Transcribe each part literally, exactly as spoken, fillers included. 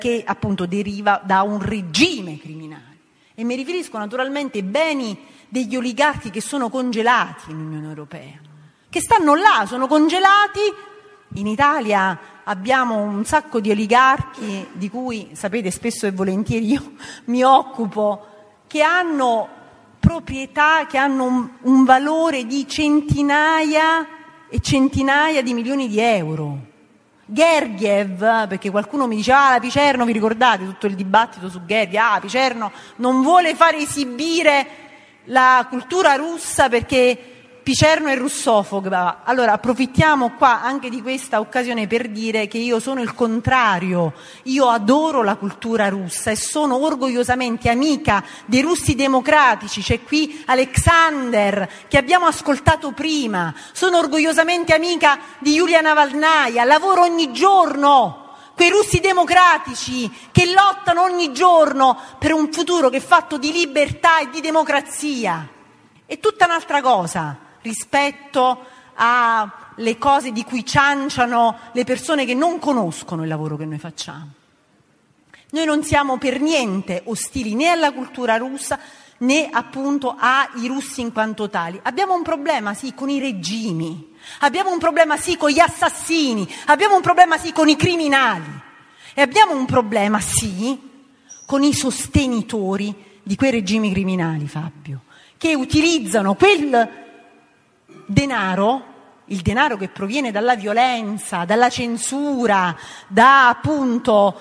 che appunto deriva da un regime criminale. E mi riferisco naturalmente ai beni degli oligarchi che sono congelati in Unione Europea, che stanno là, sono congelati. In Italia abbiamo un sacco di oligarchi di cui, sapete, spesso e volentieri io mi occupo, che hanno proprietà, che hanno un, un valore di centinaia e centinaia di milioni di euro. Gergiev, perché qualcuno mi diceva, ah, la Picerno, vi ricordate tutto il dibattito su Gergiev, ah, Picerno non vuole fare esibire la cultura russa perché Picerno è russofoba. Allora approfittiamo qua anche di questa occasione per dire che io sono il contrario, io adoro la cultura russa e sono orgogliosamente amica dei russi democratici. C'è qui Alexander che abbiamo ascoltato prima, sono orgogliosamente amica di Yulia Navalnaya, lavoro ogni giorno quei russi democratici che lottano ogni giorno per un futuro che è fatto di libertà e di democrazia. È tutta un'altra cosa rispetto alle cose di cui cianciano le persone che non conoscono il lavoro che noi facciamo. Noi non siamo per niente ostili né alla cultura russa né appunto ai russi in quanto tali. Abbiamo un problema sì con i regimi, abbiamo un problema sì con gli assassini, abbiamo un problema sì con i criminali e abbiamo un problema sì con i sostenitori di quei regimi criminali, Fabio, che utilizzano quel denaro, il denaro che proviene dalla violenza, dalla censura, da appunto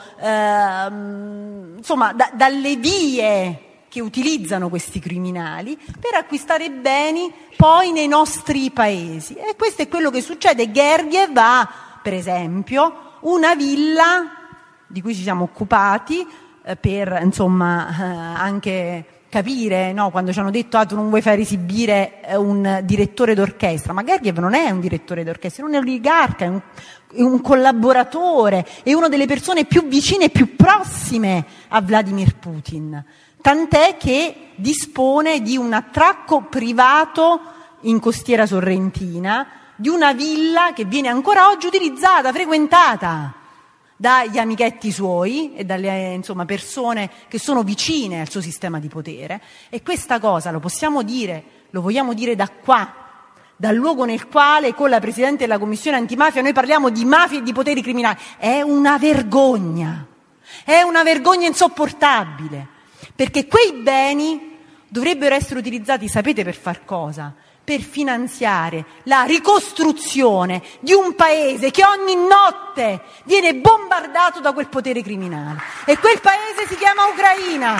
ehm, insomma da, dalle vie che utilizzano questi criminali per acquistare beni poi nei nostri paesi. E questo è quello che succede. Gergiev ha, per esempio, una villa di cui ci siamo occupati eh, per insomma eh, anche capire, no, quando ci hanno detto ah tu non vuoi far esibire un direttore d'orchestra, ma Gergiev non è un direttore d'orchestra, non è un oligarca, è un, è un collaboratore, è una delle persone più vicine e più prossime a Vladimir Putin, tant'è che dispone di un attracco privato in costiera sorrentina, di una villa che viene ancora oggi utilizzata, frequentata dagli amichetti suoi e dalle insomma, persone che sono vicine al suo sistema di potere. E questa cosa lo possiamo dire, lo vogliamo dire da qua, dal luogo nel quale con la Presidente della Commissione Antimafia noi parliamo di mafia e di poteri criminali. È una vergogna, è una vergogna insopportabile, perché quei beni dovrebbero essere utilizzati, sapete per far cosa? Per finanziare la ricostruzione di un paese che ogni notte viene bombardato da quel potere criminale. E quel paese si chiama Ucraina.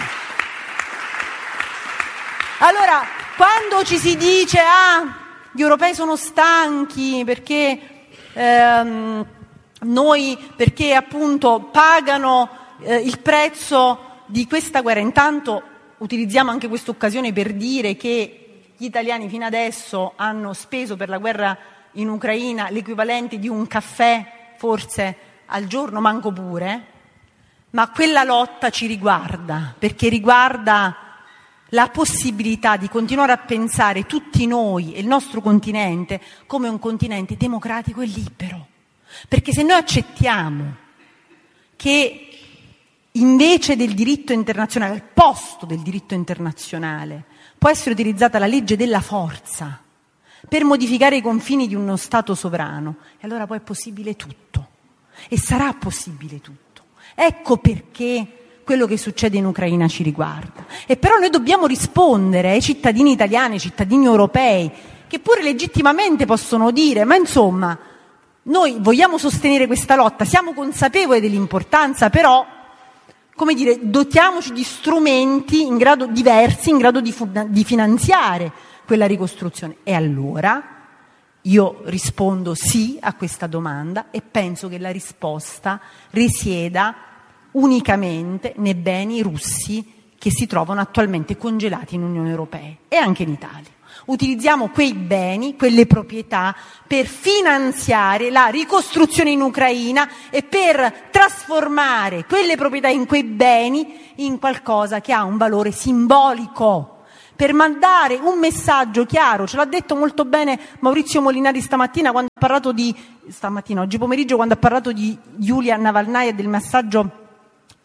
Allora, quando ci si dice ah, gli europei sono stanchi perché ehm, noi, perché appunto pagano eh, il prezzo di questa guerra, intanto utilizziamo anche questa occasione per dire che gli italiani fino adesso hanno speso per la guerra in Ucraina l'equivalente di un caffè, forse al giorno, manco pure, ma quella lotta ci riguarda, perché riguarda la possibilità di continuare a pensare tutti noi e il nostro continente come un continente democratico e libero. Perché se noi accettiamo che invece del diritto internazionale, al posto del diritto internazionale, può essere utilizzata la legge della forza per modificare i confini di uno Stato sovrano, e allora poi è possibile tutto, e sarà possibile tutto. Ecco perché quello che succede in Ucraina ci riguarda. E però noi dobbiamo rispondere ai cittadini italiani, ai cittadini europei, che pure legittimamente possono dire, ma insomma, noi vogliamo sostenere questa lotta, siamo consapevoli dell'importanza, però come dire, dotiamoci di strumenti in grado diversi, in grado di, fu- di finanziare quella ricostruzione. E allora io rispondo sì a questa domanda e penso che la risposta risieda unicamente nei beni russi che si trovano attualmente congelati in Unione Europea e anche in Italia. Utilizziamo quei beni, quelle proprietà per finanziare la ricostruzione in Ucraina e per trasformare quelle proprietà in quei beni in qualcosa che ha un valore simbolico, per mandare un messaggio chiaro. Ce l'ha detto molto bene Maurizio Molinari stamattina quando ha parlato di stamattina, oggi pomeriggio, quando ha parlato di Yulia Navalnaya e del messaggio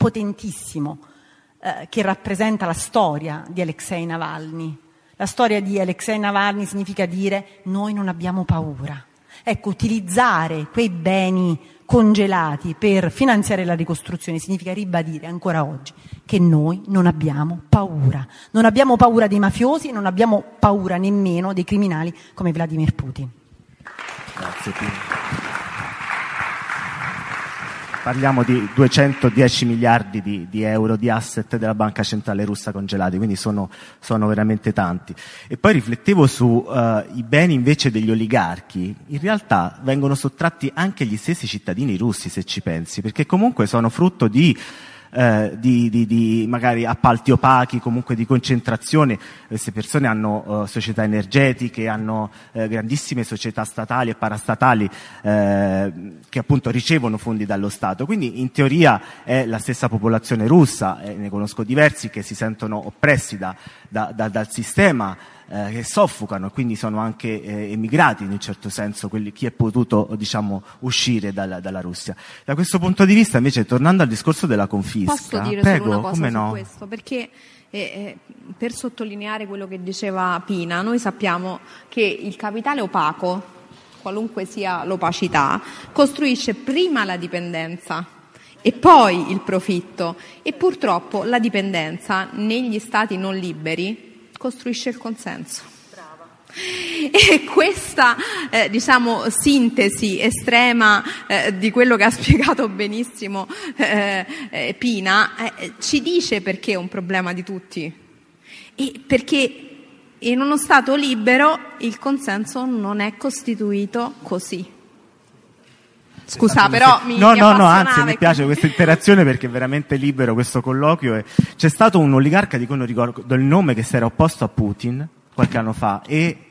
potentissimo eh, che rappresenta la storia di Alexei Navalny. La storia di Alexei Navalny significa dire: noi non abbiamo paura. Ecco, utilizzare quei beni congelati per finanziare la ricostruzione significa ribadire ancora oggi che noi non abbiamo paura. Non abbiamo paura dei mafiosi e non abbiamo paura nemmeno dei criminali come Vladimir Putin. Grazie Pino. Parliamo di duecentodieci miliardi di, di euro di asset della Banca Centrale Russa congelati, quindi sono, sono veramente tanti. E poi riflettevo su uh, i beni invece degli oligarchi. In realtà vengono sottratti anche gli stessi cittadini russi, se ci pensi, perché comunque sono frutto di Eh, di, di, di magari appalti opachi, comunque di concentrazione. Queste persone hanno uh, società energetiche, hanno uh, grandissime società statali e parastatali uh, che appunto ricevono fondi dallo Stato. Quindi in teoria è la stessa popolazione russa, eh, ne conosco diversi che si sentono oppressi da, da, da, dal sistema, Eh, che soffocano, e quindi sono anche eh, emigrati in un certo senso, quelli, chi è potuto diciamo uscire dalla, dalla Russia. Da questo punto di vista invece, tornando al discorso della confisca, posso dire prego, solo una cosa come su no? questo, perché eh, eh, per sottolineare quello che diceva Pina, noi sappiamo che il capitale opaco, qualunque sia l'opacità, costruisce prima la dipendenza e poi il profitto, e purtroppo la dipendenza negli stati non liberi costruisce il consenso. Brava. E questa eh, diciamo sintesi estrema eh, di quello che ha spiegato benissimo eh, eh, Pina eh, ci dice perché è un problema di tutti, e perché in uno stato libero il consenso non è costituito così. Scusa, però mi No, mi no, no, anzi mi e piace quindi... questa interazione perché è veramente libero questo colloquio. E c'è stato un oligarca di cui non ricordo il nome che si era opposto a Putin qualche anno fa e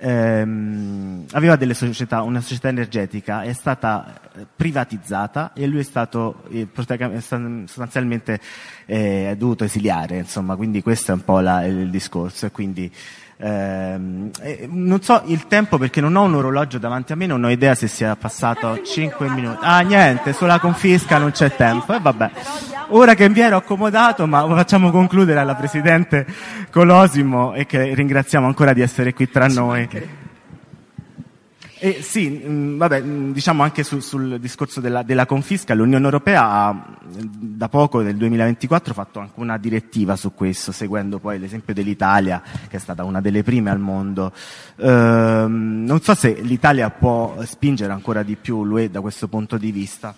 ehm, aveva delle società, una società energetica, è stata privatizzata e lui è stato eh, sostanzialmente eh, è dovuto esiliare, insomma, quindi questo è un po' la, il discorso. E quindi Ehm, eh, non so il tempo perché non ho un orologio davanti a me, non ho idea se sia passato cinque minuti. Ah, niente, sulla confisca non c'è tempo. E eh, vabbè, ora che mi ero accomodato, ma facciamo concludere alla Presidente Colosimo, e che ringraziamo ancora di essere qui tra noi. E sì, mh, vabbè, mh, diciamo anche su, sul discorso della, della confisca, l'Unione Europea ha da poco, nel duemilaventiquattro, fatto anche una direttiva su questo, seguendo poi l'esempio dell'Italia, che è stata una delle prime al mondo. Ehm, non so se l'Italia può spingere ancora di più l'U E da questo punto di vista.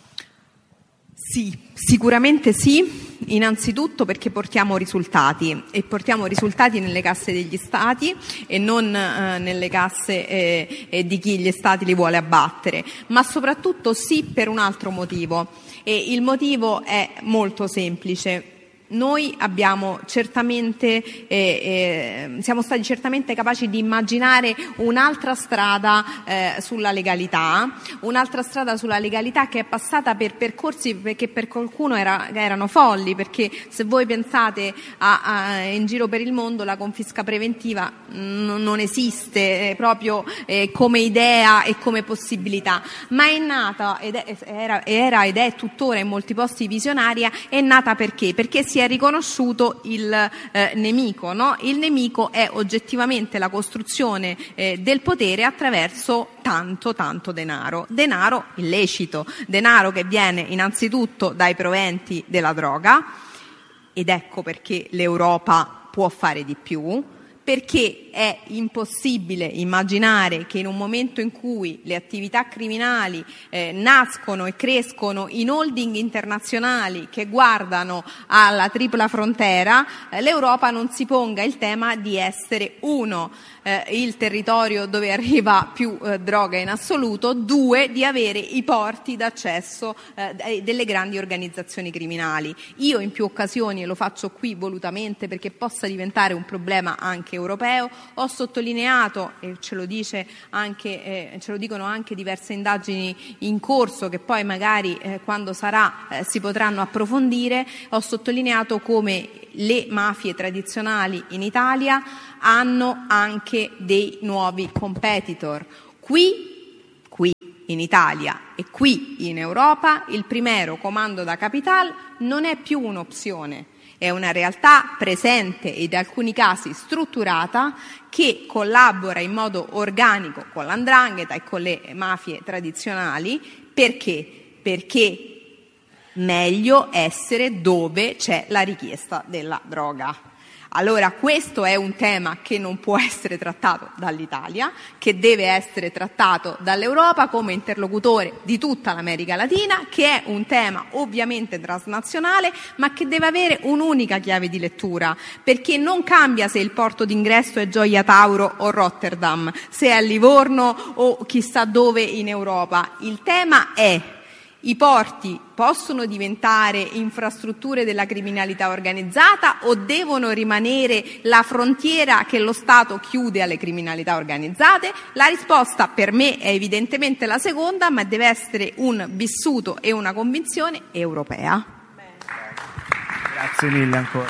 Sì, sicuramente sì, innanzitutto perché portiamo risultati e portiamo risultati nelle casse degli stati e non eh, nelle casse eh, eh, di chi gli stati li vuole abbattere, ma soprattutto sì per un altro motivo, e il motivo è molto semplice. Noi abbiamo certamente, eh, eh, siamo stati certamente capaci di immaginare un'altra strada eh, sulla legalità, un'altra strada sulla legalità che è passata per percorsi che per qualcuno era, erano folli, perché se voi pensate a, a, in giro per il mondo la confisca preventiva n- non esiste eh, proprio eh, come idea e come possibilità, ma è nata, ed è, era, era ed è tuttora in molti posti visionaria, è nata perché? Perché si è riconosciuto il eh, nemico, no? Il nemico è oggettivamente la costruzione eh, del potere attraverso tanto, tanto denaro, denaro illecito, denaro che viene innanzitutto dai proventi della droga, ed ecco perché l'Europa può fare di più, perché è impossibile immaginare che in un momento in cui le attività criminali eh, nascono e crescono in holding internazionali che guardano alla tripla frontiera, eh, l'Europa non si ponga il tema di essere uno, eh, il territorio dove arriva più eh, droga in assoluto, due, di avere i porti d'accesso eh, delle grandi organizzazioni criminali. Io in più occasioni, e lo faccio qui volutamente perché possa diventare un problema anche europeo, ho sottolineato, e ce lo dice anche, eh, ce lo dicono anche diverse indagini in corso che poi magari eh, quando sarà eh, si potranno approfondire, ho sottolineato come le mafie tradizionali in Italia hanno anche dei nuovi competitor. Qui, qui in Italia e qui in Europa il primero comando da capital non è più un'opzione, è una realtà presente e in alcuni casi strutturata che collabora in modo organico con l'andrangheta e con le mafie tradizionali. Perché? Perché meglio essere dove c'è la richiesta della droga. Allora questo è un tema che non può essere trattato dall'Italia, che deve essere trattato dall'Europa come interlocutore di tutta l'America Latina, che è un tema ovviamente transnazionale, ma che deve avere un'unica chiave di lettura, perché non cambia se il porto d'ingresso è Gioia Tauro o Rotterdam, se è Livorno o chissà dove in Europa. Il tema è: i porti possono diventare infrastrutture della criminalità organizzata o devono rimanere la frontiera che lo Stato chiude alle criminalità organizzate? La risposta per me è evidentemente la seconda, ma deve essere un vissuto e una convinzione europea. Grazie mille ancora.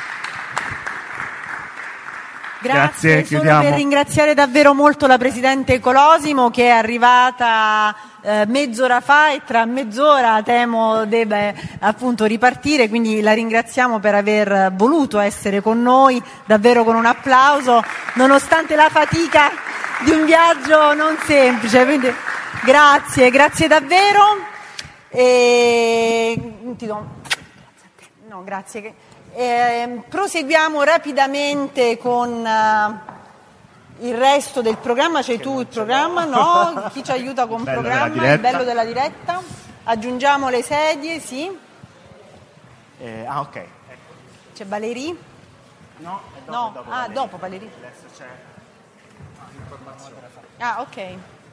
Grazie, Grazie, solo chiudiamo. per ringraziare davvero molto la Presidente Colosimo, che è arrivata eh, mezz'ora fa e tra mezz'ora temo deve appunto ripartire, quindi la ringraziamo per aver voluto essere con noi, davvero con un applauso, nonostante la fatica di un viaggio non semplice. Quindi grazie, grazie davvero. E... Ti do... No, grazie. Eh, proseguiamo rapidamente con uh, il resto del programma. C'hai tu il programma? No? Chi ci aiuta con il programma? Il bello della diretta. Aggiungiamo le sedie, sì. Eh, ah, ok. Ecco. C'è Valérie? No, è dopo, no. dopo Ah, Valérie. dopo Valérie. Adesso c'è informazione. Ah, ok.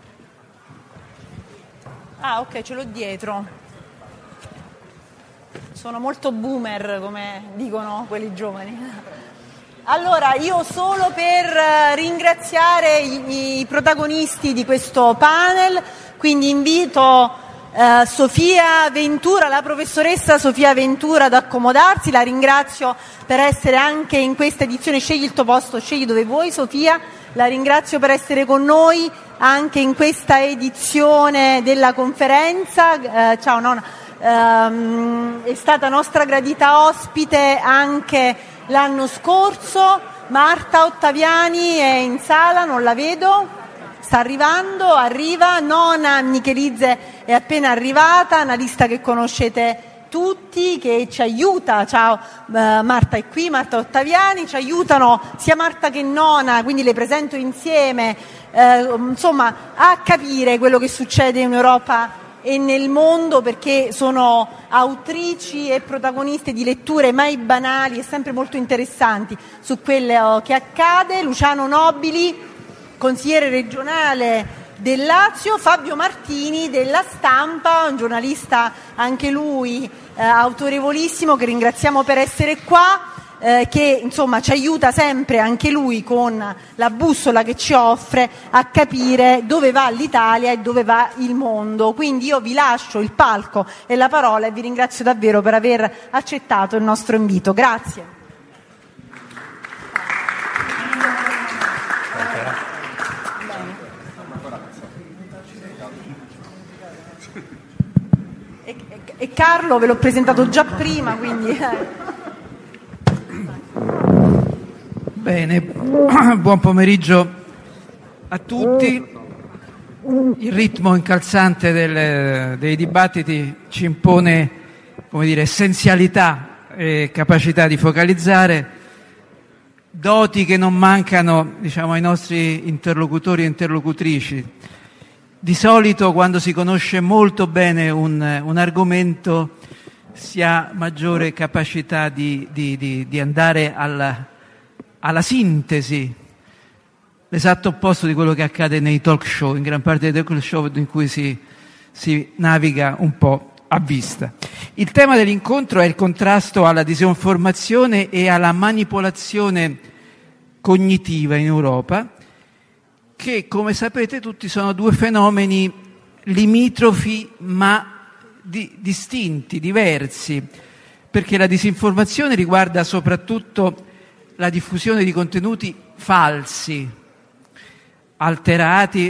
Ah, ok, ce l'ho dietro. Sono molto boomer, come dicono quelli giovani. Allora, io solo per ringraziare i, i protagonisti di questo panel, quindi invito eh, Sofia Ventura, la professoressa Sofia Ventura, ad accomodarsi. La ringrazio per essere anche in questa edizione. Scegli il tuo posto, scegli dove vuoi, Sofia. La ringrazio per essere con noi anche in questa edizione della conferenza. Eh, ciao nonna. Um, è stata nostra gradita ospite anche l'anno scorso. Marta Ottaviani è in sala, non la vedo, sta arrivando, arriva. Nona Michelizze è appena arrivata, una lista che conoscete tutti, che ci aiuta. Ciao, uh, Marta è qui, Marta Ottaviani, ci aiutano sia Marta che Nona, quindi le presento insieme, uh, insomma, a capire quello che succede in Europa e nel mondo, perché sono autrici e protagoniste di letture mai banali e sempre molto interessanti su quello che accade. Luciano Nobili, consigliere regionale del Lazio. Fabio Martini della Stampa, un giornalista anche lui eh, autorevolissimo, che ringraziamo per essere qua, eh, che insomma ci aiuta sempre anche lui con la bussola che ci offre a capire dove va l'Italia e dove va il mondo. Quindi io vi lascio il palco e la parola e vi ringrazio davvero per aver accettato il nostro invito. Grazie. E, e, e Carlo ve l'ho presentato già prima, quindi eh. Bene, buon pomeriggio a tutti. Il ritmo incalzante del, dei dibattiti ci impone, come dire, essenzialità e capacità di focalizzare, doti che non mancano, diciamo, ai nostri interlocutori e interlocutrici. Di solito, quando si conosce molto bene un, un argomento, si ha maggiore capacità di, di, di, di andare alla, alla sintesi, l'esatto opposto di quello che accade nei talk show, in gran parte dei talk show in cui si, si naviga un po' a vista. Il tema dell'incontro è il contrasto alla disinformazione e alla manipolazione cognitiva in Europa, che, come sapete tutti, sono due fenomeni limitrofi ma di, distinti, diversi, perché la disinformazione riguarda soprattutto la diffusione di contenuti falsi, alterati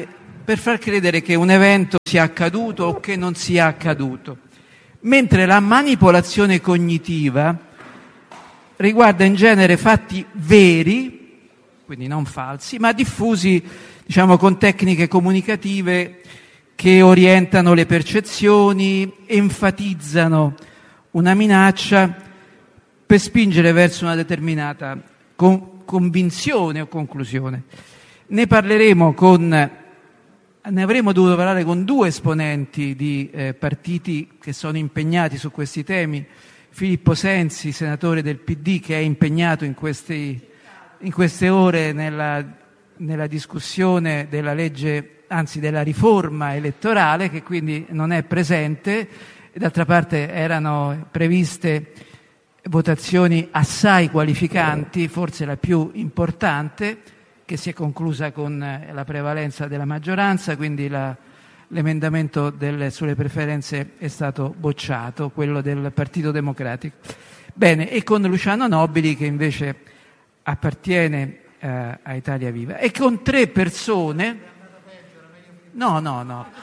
per far credere che un evento sia accaduto o che non sia accaduto, mentre la manipolazione cognitiva riguarda in genere fatti veri, quindi non falsi, ma diffusi, diciamo, con tecniche comunicative che orientano le percezioni, enfatizzano una minaccia per spingere verso una determinata con- convinzione o conclusione. Ne parleremo con, ne avremmo dovuto parlare con due esponenti di eh, partiti che sono impegnati su questi temi. Filippo Sensi, senatore del P D, che è impegnato in, questi, in queste ore nella, nella discussione della legge, anzi della riforma elettorale, che quindi non è presente. D'altra parte erano previste votazioni assai qualificanti, forse la più importante, che si è conclusa con la prevalenza della maggioranza, quindi la, l'emendamento delle, sulle preferenze è stato bocciato, quello del Partito Democratico. Bene, e con Luciano Nobili, che invece appartiene eh, a Italia Viva, e con tre persone... No, no, no.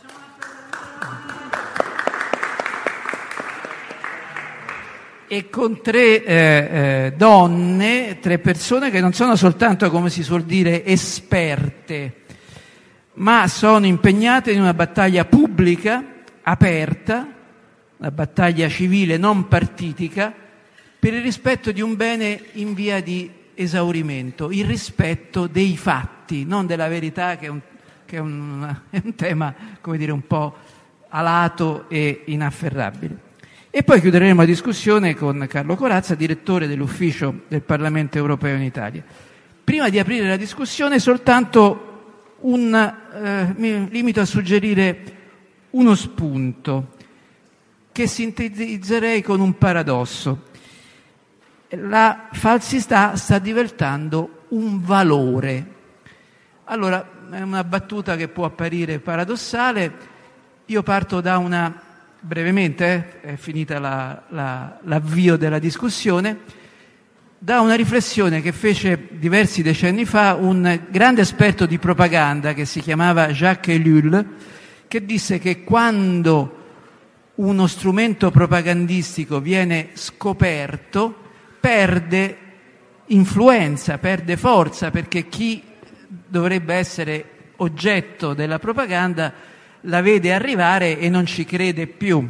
E con tre eh, eh, donne, tre persone che non sono soltanto, come si suol dire, esperte, ma sono impegnate in una battaglia pubblica, aperta, una battaglia civile non partitica, per il rispetto di un bene in via di esaurimento, il rispetto dei fatti, non della verità, che è un, che è un, è un tema, come dire, un po' alato e inafferrabile. E poi chiuderemo la discussione con Carlo Corazza, direttore dell'ufficio del Parlamento Europeo in Italia. Prima di aprire la discussione, soltanto un, eh, mi limito a suggerire uno spunto che sintetizzerei con un paradosso. La falsità sta diventando un valore. Allora, è una battuta che può apparire paradossale. Io parto da una... brevemente, eh, è finita la, la, l'avvio della discussione, da una riflessione che fece diversi decenni fa un grande esperto di propaganda che si chiamava Jacques Ellul, che disse che quando uno strumento propagandistico viene scoperto perde influenza, perde forza, perché chi dovrebbe essere oggetto della propaganda la vede arrivare e non ci crede più.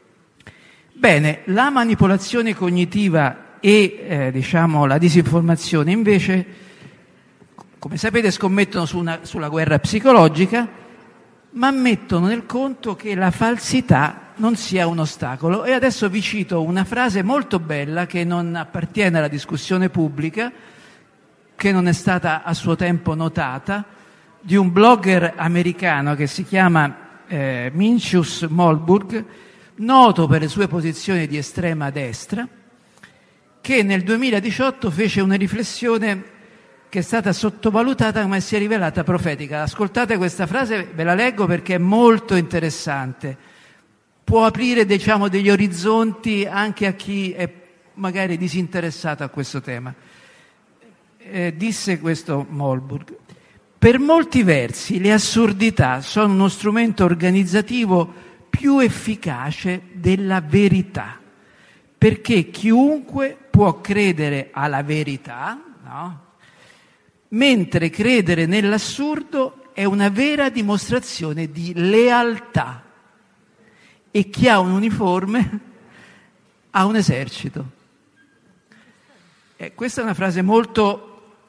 Bene, la manipolazione cognitiva e eh, diciamo la disinformazione invece, come sapete, scommettono su una, sulla guerra psicologica, ma mettono nel conto che la falsità non sia un ostacolo. E adesso vi cito una frase molto bella che non appartiene alla discussione pubblica, che non è stata a suo tempo notata, di un blogger americano che si chiama eh, Mencius Mollburg, noto per le sue posizioni di estrema destra, che nel duemiladiciotto fece una riflessione che è stata sottovalutata ma si è rivelata profetica. Ascoltate questa frase, ve la leggo perché è molto interessante. Può aprire, diciamo, degli orizzonti anche a chi è magari disinteressato a questo tema. Eh, disse questo Mollburg: per molti versi le assurdità sono uno strumento organizzativo più efficace della verità, perché chiunque può credere alla verità, no? Mentre credere nell'assurdo è una vera dimostrazione di lealtà, e chi ha un uniforme ha un esercito. E questa è una frase molto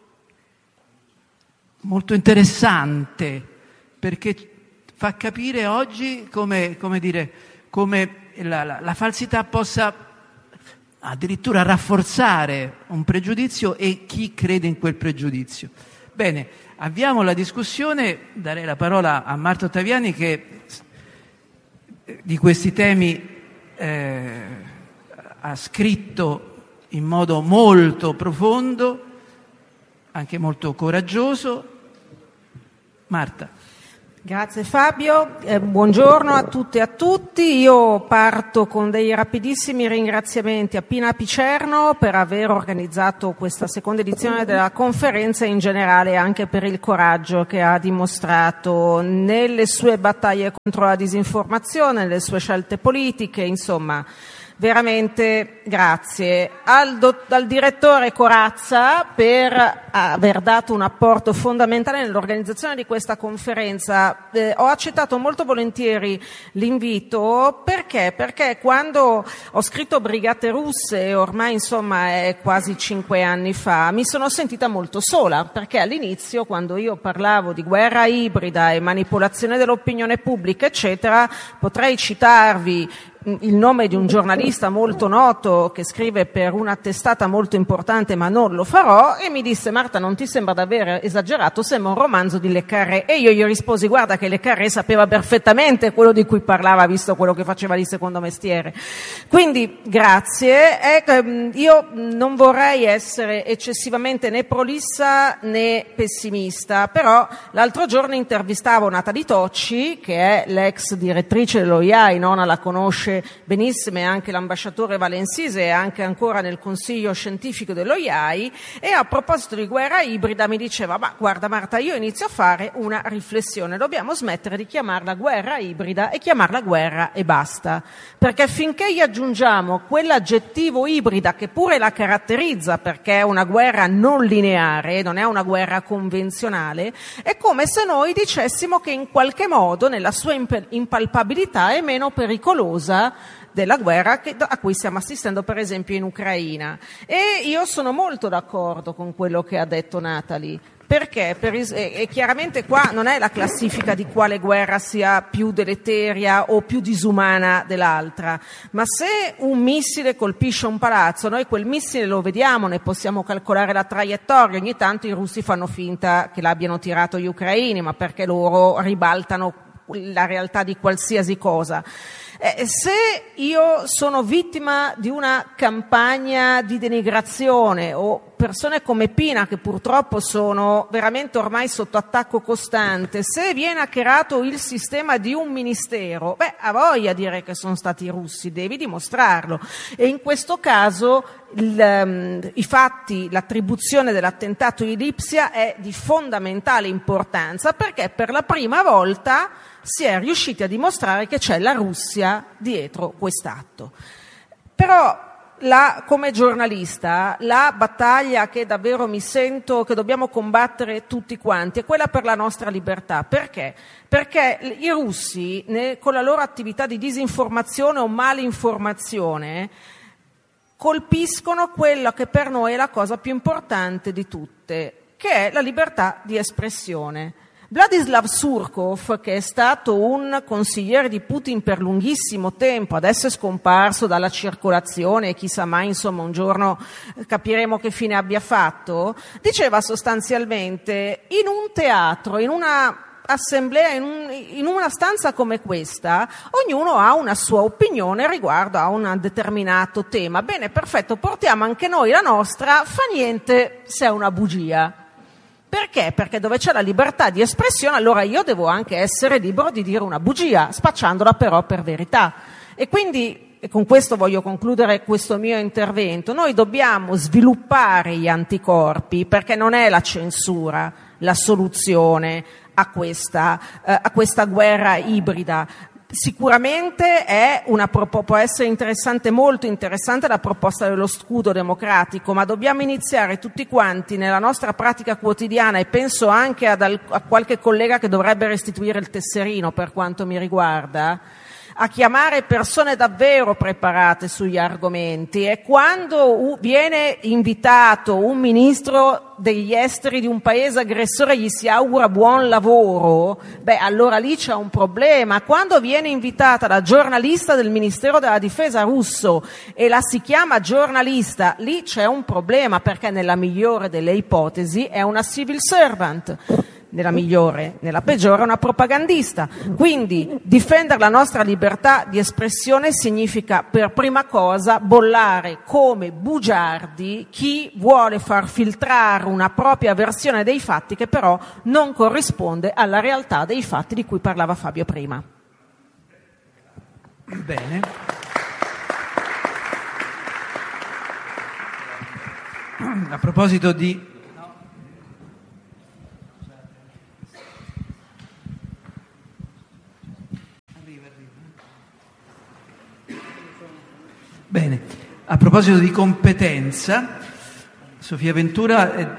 molto interessante, perché fa capire oggi come, come dire, come la, la, la falsità possa addirittura rafforzare un pregiudizio e chi crede in quel pregiudizio. Bene, avviamo la discussione, darei la parola a Marta Ottaviani che di questi temi eh, ha scritto in modo molto profondo, anche molto coraggioso. Marta. Grazie Fabio, eh, buongiorno a tutte e a tutti. Io parto con dei rapidissimi ringraziamenti a Pina Picerno per aver organizzato questa seconda edizione della conferenza e in generale anche per il coraggio che ha dimostrato nelle sue battaglie contro la disinformazione, nelle sue scelte politiche, insomma. Veramente grazie al, do, al direttore Corazza per aver dato un apporto fondamentale nell'organizzazione di questa conferenza. Eh, ho accettato molto volentieri l'invito perché? Perché quando ho scritto Brigate Russe, ormai insomma è quasi cinque anni fa, mi sono sentita molto sola, perché all'inizio quando io parlavo di guerra ibrida e manipolazione dell'opinione pubblica eccetera, potrei citarvi il nome di un giornalista molto noto che scrive per una testata molto importante, ma non lo farò, e mi disse: Marta, non ti sembra davvero esagerato, sembra un romanzo di Le Carré. E io gli risposi: guarda che Le Carré sapeva perfettamente quello di cui parlava, visto quello che faceva di secondo mestiere. Quindi grazie. E, io non vorrei essere eccessivamente né prolissa né pessimista, però l'altro giorno intervistavo Natalie Tocci, che è l'ex direttrice dello I A I, Nona la conosce benissimo, è anche l'ambasciatore Valensise e anche ancora nel consiglio scientifico dello I A I, e a proposito di guerra ibrida mi diceva: ma guarda Marta, io inizio a fare una riflessione, dobbiamo smettere di chiamarla guerra ibrida e chiamarla guerra e basta, perché finché gli aggiungiamo quell'aggettivo ibrida che pure la caratterizza, perché è una guerra non lineare, non è una guerra convenzionale, è come se noi dicessimo che in qualche modo nella sua impalpabilità è meno pericolosa della guerra che, a cui stiamo assistendo per esempio in Ucraina. E io sono molto d'accordo con quello che ha detto Natalie, perché per, e chiaramente qua non è la classifica di quale guerra sia più deleteria o più disumana dell'altra, ma se un missile colpisce un palazzo, noi quel missile lo vediamo, ne possiamo calcolare la traiettoria, ogni tanto i russi fanno finta che l'abbiano tirato gli ucraini, ma perché loro ribaltano la realtà di qualsiasi cosa. Eh, se io sono vittima di una campagna di denigrazione, o persone come Pina, che purtroppo sono veramente ormai sotto attacco costante, se viene hackerato il sistema di un ministero, beh, ha voglia di dire che sono stati i russi, devi dimostrarlo. E in questo caso il, um, i fatti, l'attribuzione dell'attentato di Lipsia è di fondamentale importanza, perché per la prima volta si è riusciti a dimostrare che c'è la Russia dietro quest'atto. Però la, come giornalista, la battaglia che davvero mi sento che dobbiamo combattere tutti quanti è quella per la nostra libertà. Perché? Perché i russi, ne, con la loro attività di disinformazione o malinformazione, colpiscono quella che per noi è la cosa più importante di tutte, che è la libertà di espressione. Vladislav Surkov, che è stato un consigliere di Putin per lunghissimo tempo, adesso è scomparso dalla circolazione e chissà mai, insomma, un giorno capiremo che fine abbia fatto, diceva sostanzialmente: in un teatro, in una assemblea, in, un, in una stanza come questa, ognuno ha una sua opinione riguardo a un determinato tema. Bene, perfetto, portiamo anche noi la nostra, fa niente se è una bugia. Perché? Perché dove c'è la libertà di espressione, allora io devo anche essere libero di dire una bugia, spacciandola però per verità. E quindi, e con questo voglio concludere questo mio intervento, noi dobbiamo sviluppare gli anticorpi, perché non è la censura la soluzione a questa, eh, a questa guerra ibrida. Sicuramente è una, può essere interessante, molto interessante la proposta dello scudo democratico, ma dobbiamo iniziare tutti quanti nella nostra pratica quotidiana, e penso anche ad, a qualche collega che dovrebbe restituire il tesserino per quanto mi riguarda, a chiamare persone davvero preparate sugli argomenti. E quando viene invitato un ministro degli esteri di un paese aggressore, gli si augura buon lavoro, beh, allora lì c'è un problema. Quando viene invitata la giornalista del Ministero della Difesa russo e la si chiama giornalista, lì c'è un problema, perché nella migliore delle ipotesi è una civil servant. nella migliore, nella peggiore, è una propagandista. Quindi difendere la nostra libertà di espressione significa per prima cosa bollare come bugiardi chi vuole far filtrare una propria versione dei fatti che però non corrisponde alla realtà dei fatti di cui parlava Fabio prima. Bene. A proposito di Bene, a proposito di competenza, Sofia Ventura è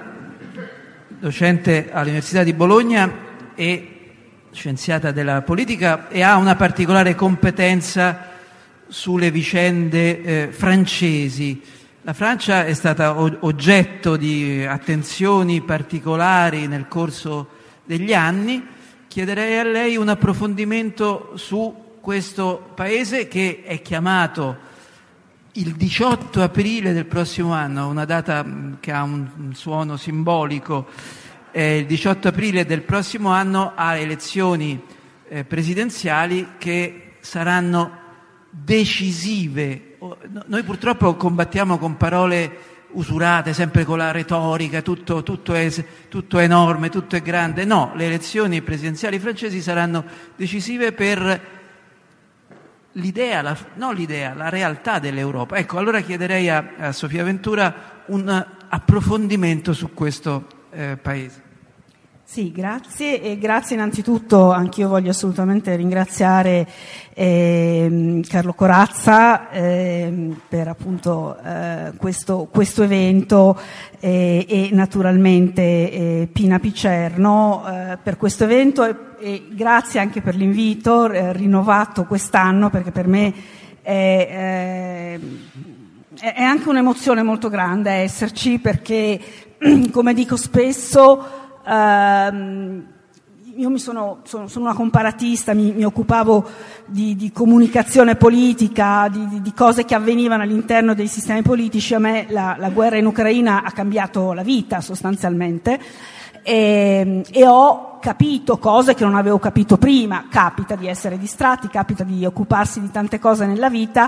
docente all'Università di Bologna e scienziata della politica e ha una particolare competenza sulle vicende eh, francesi. La Francia è stata o- oggetto di attenzioni particolari nel corso degli anni. Chiederei a lei un approfondimento su questo paese che è chiamato il diciotto aprile del prossimo anno, una data che ha un suono simbolico, eh, il diciotto aprile del prossimo anno ha elezioni eh, presidenziali che saranno decisive. Noi purtroppo combattiamo con parole usurate, sempre con la retorica, tutto, tutto, è, tutto è enorme, tutto è grande. No, le elezioni presidenziali francesi saranno decisive per l'idea, la, no l'idea, la realtà dell'Europa. Ecco, allora chiederei a, a Sofia Ventura un approfondimento su questo eh, paese. Sì, grazie e grazie innanzitutto, anch'io voglio assolutamente ringraziare eh, Carlo Corazza eh, per appunto eh, questo, questo evento eh, e naturalmente eh, Pina Picerno eh, per questo evento e, e grazie anche per l'invito eh, rinnovato quest'anno, perché per me è, eh, è anche un'emozione molto grande esserci, perché come dico spesso Uh, io mi sono, sono, sono una comparatista, mi, mi occupavo di, di comunicazione politica, di, di, di cose che avvenivano all'interno dei sistemi politici. A me la, la guerra in Ucraina ha cambiato la vita sostanzialmente e, e ho capito cose che non avevo capito prima. Capita di essere distratti, capita di occuparsi di tante cose nella vita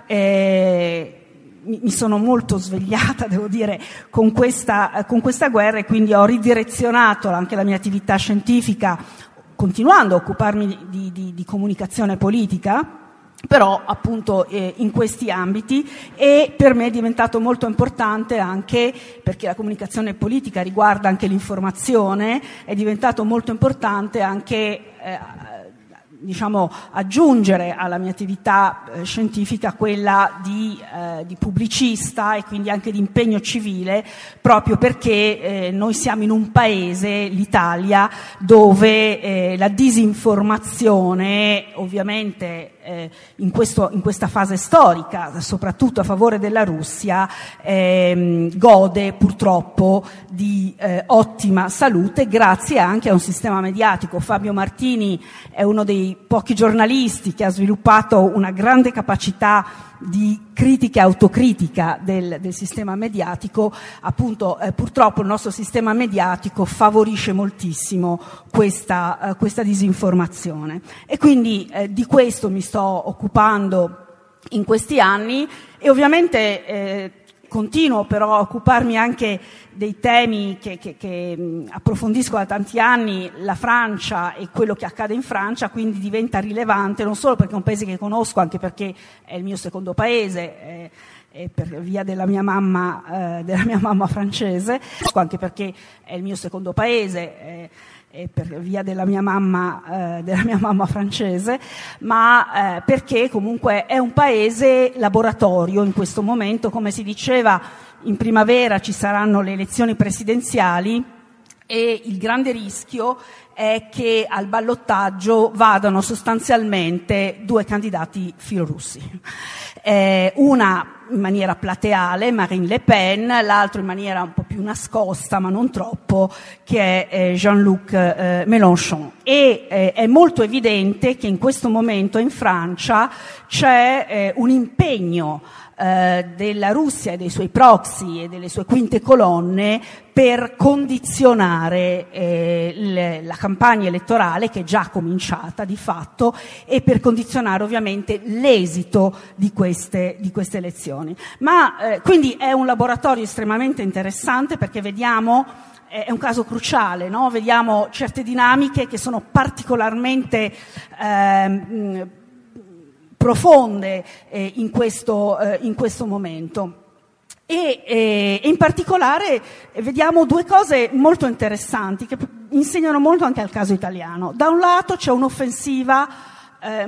e mi sono molto svegliata, devo dire, con questa, con questa guerra, e quindi ho ridirezionato anche la mia attività scientifica, continuando a occuparmi di, di, di comunicazione politica, però appunto eh, in questi ambiti, e per me è diventato molto importante anche perché la comunicazione politica riguarda anche l'informazione, è diventato molto importante anche eh, diciamo aggiungere alla mia attività eh, scientifica quella di, eh, di pubblicista e quindi anche di impegno civile, proprio perché eh, noi siamo in un paese, l'Italia, dove eh, la disinformazione ovviamente eh, in, questo, in questa fase storica, soprattutto a favore della Russia, eh, gode purtroppo di eh, ottima salute grazie anche a un sistema mediatico. Fabio Martini è uno dei pochi giornalisti che ha sviluppato una grande capacità di critica e autocritica del, del sistema mediatico. Appunto eh, purtroppo il nostro sistema mediatico favorisce moltissimo questa, eh, questa disinformazione, e quindi eh, di questo mi sto occupando in questi anni, e ovviamente eh, continuo però a occuparmi anche dei temi che, che, che mh, approfondisco da tanti anni, la Francia e quello che accade in Francia, quindi diventa rilevante non solo perché è un paese che conosco, anche perché è il mio secondo paese, eh, e per via della mia mamma, eh, della mia mamma francese, anche perché è il mio secondo paese, eh, e per via della mia mamma, eh, della mia mamma francese, ma eh, perché comunque è un paese laboratorio in questo momento. Come si diceva, in primavera ci saranno le elezioni presidenziali e il grande rischio è che al ballottaggio vadano sostanzialmente due candidati filorussi. Eh, una in maniera plateale, Marine Le Pen, l'altro in maniera un po' più nascosta, ma non troppo, che è eh, Jean-Luc eh, Mélenchon. E eh, è molto evidente che in questo momento in Francia c'è eh, un impegno eh, della Russia e dei suoi proxy e delle sue quinte colonne per condizionare eh, le, la campagna elettorale, che è già cominciata di fatto, e per condizionare ovviamente l'esito di queste, di queste elezioni. Ma eh, quindi è un laboratorio estremamente interessante, perché vediamo, è un caso cruciale, no? Vediamo certe dinamiche che sono particolarmente eh, profonde eh, in, questo, eh, in questo momento. E, e, e in particolare vediamo due cose molto interessanti che insegnano molto anche al caso italiano. Da un lato c'è un'offensiva eh,